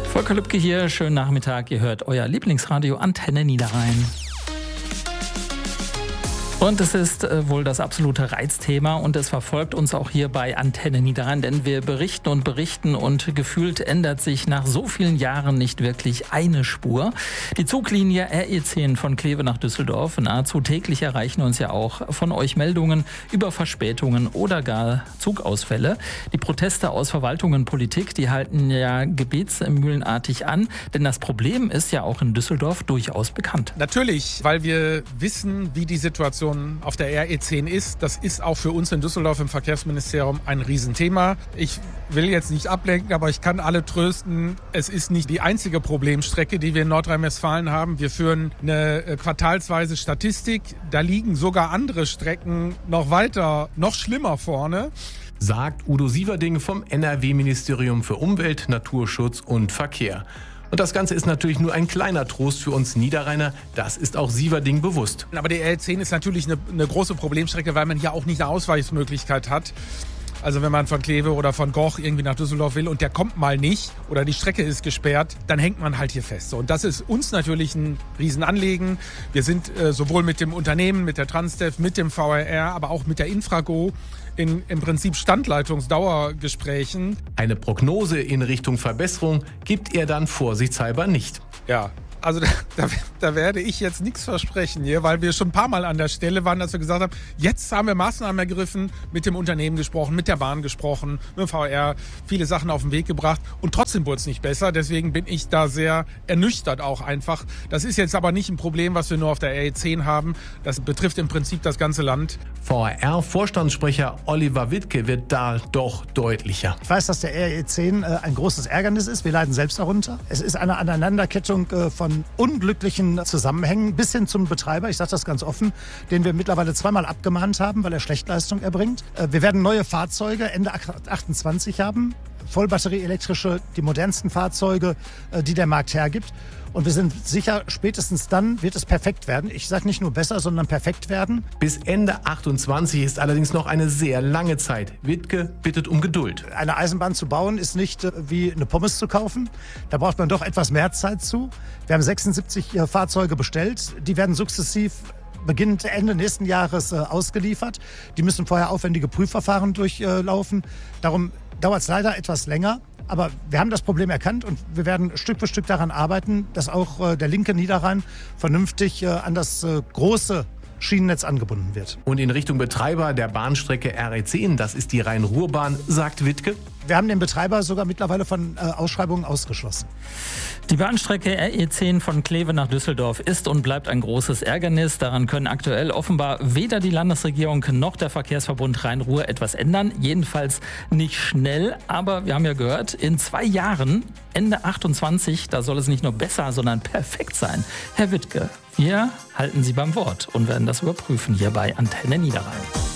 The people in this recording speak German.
Volker Lübke hier, schönen Nachmittag. Ihr hört euer Lieblingsradio Antenne Niederrhein. Und es ist wohl das absolute Reizthema und es verfolgt uns auch hier bei Antenne Niederrhein, denn wir berichten und gefühlt ändert sich nach so vielen Jahren nicht wirklich eine Spur. Die Zuglinie RE10 von Kleve nach Düsseldorf, nahezu täglich erreichen uns ja auch von euch Meldungen über Verspätungen oder gar Zugausfälle. Die Proteste aus Verwaltung und Politik, die halten ja gebetsmühlenartig an, denn das Problem ist ja auch in Düsseldorf durchaus bekannt. Natürlich, weil wir wissen, wie die Situation auf der RE10 ist. Das ist auch für uns in Düsseldorf im Verkehrsministerium ein Riesenthema. Ich will jetzt nicht ablenken, aber ich kann alle trösten. Es ist nicht die einzige Problemstrecke, die wir in Nordrhein-Westfalen haben. Wir führen eine quartalsweise Statistik. Da liegen sogar andere Strecken noch weiter, noch schlimmer vorne. Sagt Udo Sieverding vom NRW-Ministerium für Umwelt, Naturschutz und Verkehr. Und das Ganze ist natürlich nur ein kleiner Trost für uns Niederrheiner. Das ist auch Sieverding bewusst. Aber die RE10 ist natürlich eine große Problemstrecke, weil man hier auch nicht eine Ausweichmöglichkeit hat. Also wenn man von Kleve oder von Goch irgendwie nach Düsseldorf will und der kommt mal nicht oder die Strecke ist gesperrt, dann hängt man halt hier fest. Und das ist uns natürlich ein Riesenanliegen. Wir sind sowohl mit dem Unternehmen, mit der Transdev, mit dem VRR, aber auch mit der Infrago im Prinzip Standleitungsdauergesprächen. Eine Prognose in Richtung Verbesserung gibt er dann vorsichtshalber nicht. Ja. Also da werde ich jetzt nichts versprechen hier, weil wir schon ein paar Mal an der Stelle waren, dass wir gesagt haben, jetzt haben wir Maßnahmen ergriffen, mit dem Unternehmen gesprochen, mit der Bahn gesprochen, mit dem VR, viele Sachen auf den Weg gebracht und trotzdem wurde es nicht besser. Deswegen bin ich da sehr ernüchtert auch einfach. Das ist jetzt aber nicht ein Problem, was wir nur auf der RE10 haben. Das betrifft im Prinzip das ganze Land. VRR-Vorstandssprecher Oliver Wittke wird da doch deutlicher. Ich weiß, dass der RE10 ein großes Ärgernis ist. Wir leiden selbst darunter. Es ist eine Aneinanderkettung von unglücklichen Zusammenhängen bis hin zum Betreiber, ich sage das ganz offen, den wir mittlerweile zweimal abgemahnt haben, weil er Schlechtleistung erbringt. Wir werden neue Fahrzeuge Ende 28 haben, vollbatterieelektrische, die modernsten Fahrzeuge, die der Markt hergibt. Und wir sind sicher, spätestens dann wird es perfekt werden. Ich sage nicht nur besser, sondern perfekt werden. Bis Ende 28 ist allerdings noch eine sehr lange Zeit. Wittke bittet um Geduld. Eine Eisenbahn zu bauen ist nicht wie eine Pommes zu kaufen. Da braucht man doch etwas mehr Zeit zu. Wir haben 76 Fahrzeuge bestellt. Die werden sukzessiv beginnend Ende nächsten Jahres ausgeliefert. Die müssen vorher aufwendige Prüfverfahren durchlaufen. Darum dauert es leider etwas länger. Aber wir haben das Problem erkannt und wir werden Stück für Stück daran arbeiten, dass auch der linke Niederrhein vernünftig an das große Schienennetz angebunden wird. Und in Richtung Betreiber der Bahnstrecke RE10, das ist die Rhein-Ruhr-Bahn, sagt Wittke: Wir haben den Betreiber sogar mittlerweile von Ausschreibungen ausgeschlossen. Die Bahnstrecke RE10 von Kleve nach Düsseldorf ist und bleibt ein großes Ärgernis. Daran können aktuell offenbar weder die Landesregierung noch der Verkehrsverbund Rhein-Ruhr etwas ändern. Jedenfalls nicht schnell. Aber wir haben ja gehört, in 2 Jahren, Ende 28, da soll es nicht nur besser, sondern perfekt sein. Herr Wittke, wir halten Sie beim Wort und werden das überprüfen hier bei Antenne Niederrhein.